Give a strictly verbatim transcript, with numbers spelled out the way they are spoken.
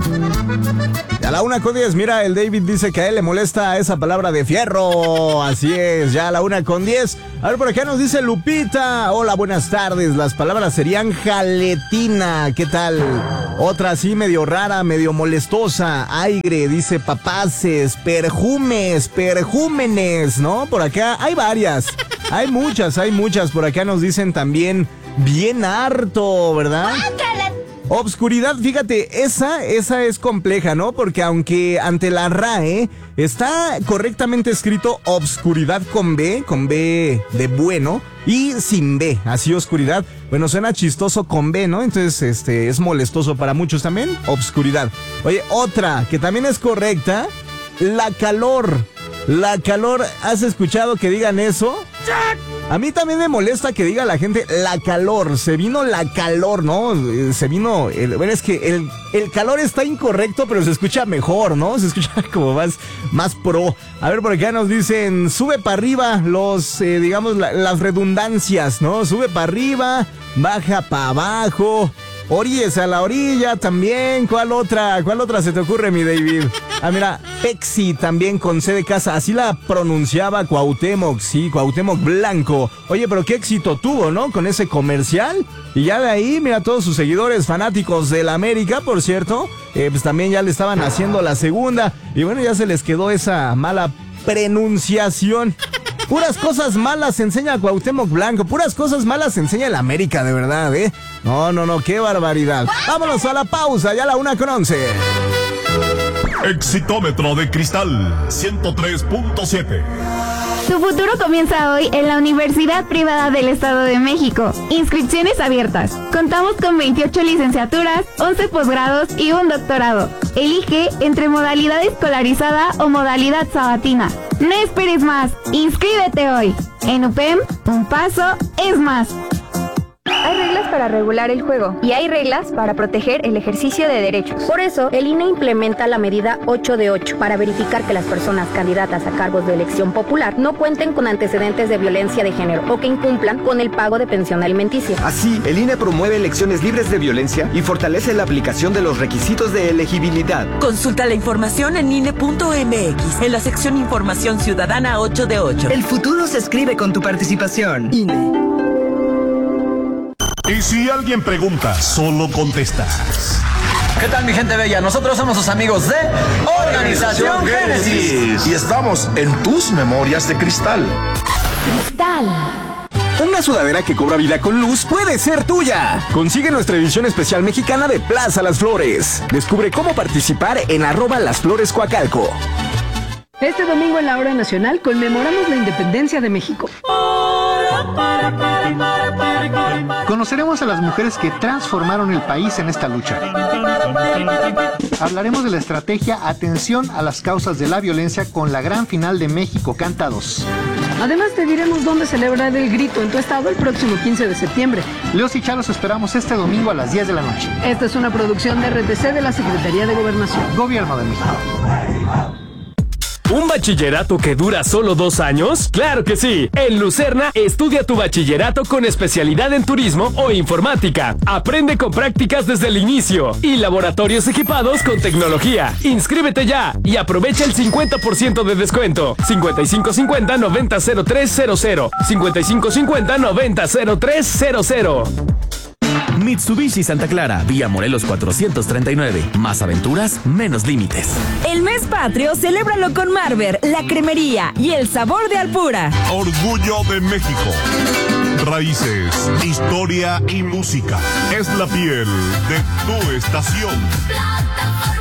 A la una con diez, mira, el David dice que a él le molesta esa palabra de fierro. Así es, ya a la una con diez. A ver, por acá nos dice Lupita. Hola, buenas tardes. Las palabras serían jaletina. ¿Qué tal? Otra así medio rara, medio molestosa. Aire, dice papaces, perfumes, perjúmenes, ¿no? Por acá hay varias. Hay muchas, hay muchas. Por acá nos dicen también bien harto, ¿verdad? Obscuridad, fíjate, esa, esa es compleja, ¿no? Porque aunque ante la R A E está correctamente escrito obscuridad con B, con B de bueno, y sin B, así oscuridad. Bueno, suena chistoso con B, ¿no? Entonces, este, es molestoso para muchos también, obscuridad. Oye, otra que también es correcta, la calor. La calor, ¿has escuchado que digan eso? A mí también me molesta que diga la gente la calor, se vino la calor, ¿no? Se vino, el, bueno, es que el, el calor está incorrecto, pero se escucha mejor, ¿no? Se escucha como más, más pro. A ver, por acá nos dicen, sube para arriba los, eh, digamos, la, las redundancias, ¿no? Sube para arriba, baja para abajo. Oríes a la orilla también. ¿Cuál otra? ¿Cuál otra se te ocurre, mi David? Ah, mira, Pepsi también con C de casa. Así la pronunciaba Cuauhtémoc, sí, Cuauhtémoc Blanco. Oye, pero qué éxito tuvo, ¿no? Con ese comercial. Y ya de ahí, mira, todos sus seguidores fanáticos del América, por cierto, eh, pues también ya le estaban haciendo la segunda. Y bueno, ya se les quedó esa mala pronunciación. Puras cosas malas enseña Cuauhtémoc Blanco, puras cosas malas enseña el América, de verdad, ¿eh? No, no, no, qué barbaridad. Vámonos a la pausa, ya a la una con once. Exitómetro de cristal, ciento tres punto siete. Tu futuro comienza hoy en la Universidad Privada del Estado de México. Inscripciones abiertas. Contamos con veintiocho licenciaturas, once posgrados y un doctorado. Elige entre modalidad escolarizada o modalidad sabatina. No esperes más. Inscríbete hoy. En U P E M, un paso es más. Hay reglas para regular el juego y hay reglas para proteger el ejercicio de derechos. Por eso, el I N E implementa la medida ocho de ocho para verificar que las personas candidatas a cargos de elección popular no cuenten con antecedentes de violencia de género o que incumplan con el pago de pensión alimenticia. Así, el I N E promueve elecciones libres de violencia y fortalece la aplicación de los requisitos de elegibilidad. Consulta la información en I N E punto M X en la sección Información Ciudadana ocho de ocho. El futuro se escribe con tu participación. I N E. Y si alguien pregunta, solo contestas. ¿Qué tal, mi gente bella? Nosotros somos sus amigos de Organización Génesis. Y estamos en tus memorias de cristal. Cristal. Una sudadera que cobra vida con luz puede ser tuya. Consigue nuestra edición especial mexicana de Plaza Las Flores. Descubre cómo participar en arroba Las Flores Coacalco. Este domingo en la Hora Nacional conmemoramos la independencia de México. Conoceremos a las mujeres que transformaron el país en esta lucha. Hablaremos de la estrategia Atención a las causas de la violencia con la gran final de México Canta dos. Además te diremos dónde celebrar el grito en tu estado el próximo quince de septiembre. Leos y Chalos esperamos este domingo a las diez de la noche. Esta es una producción de R T C de la Secretaría de Gobernación. Gobierno de México. ¿Un bachillerato que dura solo dos años? ¡Claro que sí! En Lucerna, estudia tu bachillerato con especialidad en turismo o informática. Aprende con prácticas desde el inicio y laboratorios equipados con tecnología. Inscríbete ya y aprovecha el cincuenta por ciento de descuento. cincuenta y cinco cincuenta noventa cero tres cero cero. cincuenta y cinco cincuenta noventa cero tres cero cero. Mitsubishi Santa Clara, vía Morelos cuatrocientos treinta y nueve. Más aventuras, menos límites. El mes patrio, celébralo con Marber, la cremería y el sabor de Alpura. Orgullo de México. Raíces, historia y música. Es la piel de tu estación.